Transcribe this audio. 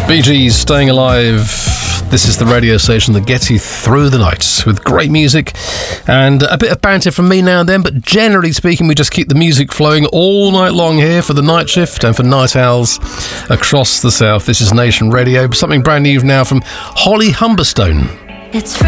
Bee Gees, Staying Alive. This is the radio station that gets you through the night with great music and a bit of banter from me now and then, but generally speaking, we just keep the music flowing all night long here for the night shift and for night owls across the south. This is Nation Radio. Something brand new now from Holly Humberstone. It's